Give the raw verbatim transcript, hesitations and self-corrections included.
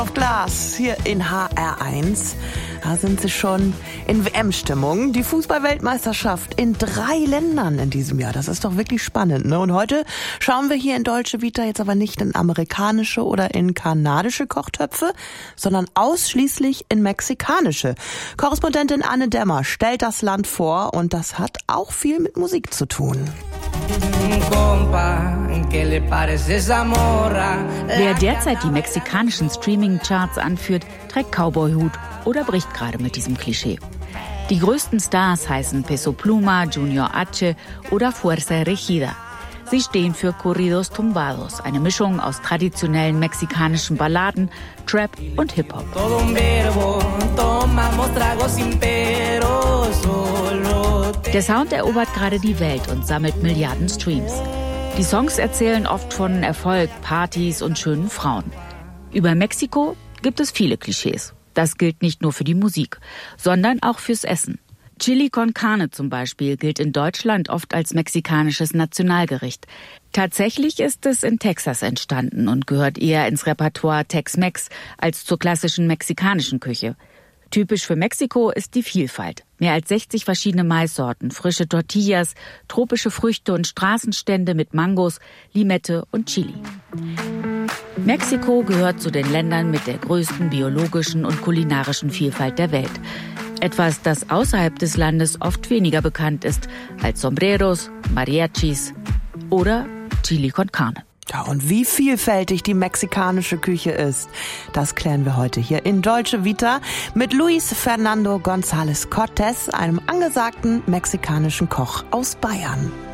Auf Glas hier in H R eins. Da sind sie schon in W M-Stimmung. Die Fußball-Weltmeisterschaft in drei Ländern in diesem Jahr. Das ist doch wirklich spannend, ne? Und heute schauen wir hier in Deutsche Vita jetzt aber nicht in amerikanische oder in kanadische Kochtöpfe, sondern ausschließlich in mexikanische. Korrespondentin Anne Dämmer stellt das Land vor und das hat auch viel mit Musik zu tun. Wer derzeit die mexikanischen Streaming-Charts anführt, trägt Cowboy-Hut oder bricht gerade mit diesem Klischee. Die größten Stars heißen Peso Pluma, Junior H oder Fuerza Regida. Sie stehen für Corridos Tumbados, eine Mischung aus traditionellen mexikanischen Balladen, Trap und Hip-Hop. Der Sound erobert gerade die Welt und sammelt Milliarden Streams. Die Songs erzählen oft von Erfolg, Partys und schönen Frauen. Über Mexiko gibt es viele Klischees. Das gilt nicht nur für die Musik, sondern auch fürs Essen. Chili con Carne zum Beispiel gilt in Deutschland oft als mexikanisches Nationalgericht. Tatsächlich ist es in Texas entstanden und gehört eher ins Repertoire Tex-Mex als zur klassischen mexikanischen Küche. Typisch für Mexiko ist die Vielfalt. Mehr als sechzig verschiedene Maissorten, frische Tortillas, tropische Früchte und Straßenstände mit Mangos, Limette und Chili. Mexiko gehört zu den Ländern mit der größten biologischen und kulinarischen Vielfalt der Welt. Etwas, das außerhalb des Landes oft weniger bekannt ist als Sombreros, Mariachis oder Chili con Carne. Ja, und wie vielfältig die mexikanische Küche ist, das klären wir heute hier in Deutsche Vita mit Luis Fernando González Cortés, einem angesagten mexikanischen Koch aus Bayern.